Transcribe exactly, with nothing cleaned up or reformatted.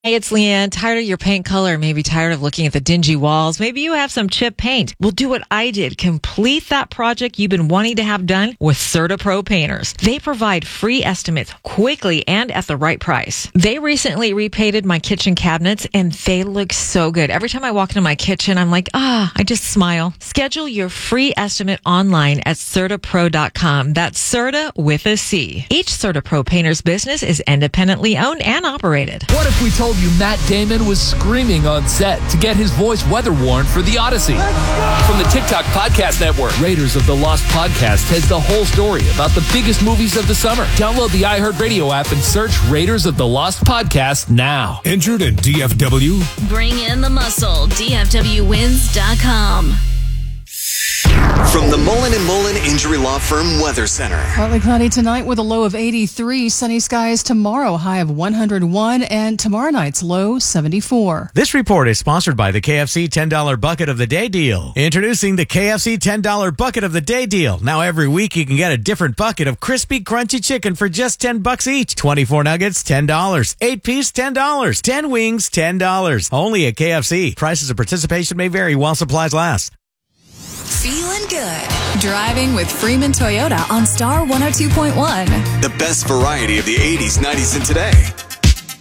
Hey, it's Leanne. Tired of your paint color? Maybe tired of looking at the dingy walls? Maybe you have some chip paint. Well, do what I did. Complete that project you've been wanting to have done with CertaPro Painters. They provide free estimates quickly and at the right price. They recently repainted my kitchen cabinets and they look so good. Every time I walk into my kitchen, I'm like, ah, I just smile. Schedule your free estimate online at Certa Pro dot com. That's Certa with a C. Each CertaPro Painters business is independently owned and operated. What if we told you Matt Damon was screaming on set to get his voice weather worn for The Odyssey? From the TikTok Podcast Network, Raiders of the Lost Podcast has the whole story about the biggest movies of the summer. Download the iHeartRadio app and search Raiders of the Lost Podcast now. Injured in D F W? Bring in the muscle. D F W wins dot com. From the Mullen and Mullen Injury Law Firm Weather Center. Partly cloudy tonight with a low of eighty-three. Sunny skies tomorrow, high of one hundred one. And tomorrow night's low, seventy-four. This report is sponsored by the K F C ten dollar Bucket of the Day deal. Introducing the K F C ten dollar Bucket of the Day deal. Now every week you can get a different bucket of crispy, crunchy chicken for just ten bucks each. twenty-four nuggets, ten dollars. eight piece, ten dollars. ten wings, ten dollars. Only at K F C. Prices of participation may vary while supplies last. Feeling good. Driving with Freeman Toyota on Star one oh two point one. The best variety of the eighties, nineties, and today.